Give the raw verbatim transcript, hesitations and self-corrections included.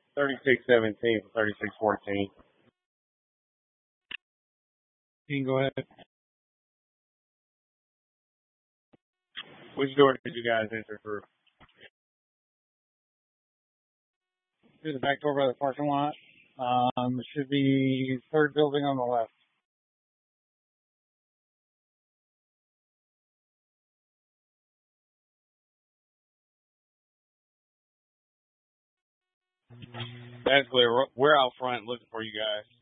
thirty-six seventeen for thirty-six fourteen. You can go ahead. Which door did you guys enter through? Through the back door by the parking lot. Um, it should be third building on the left. That's clear. We're out front looking for you guys.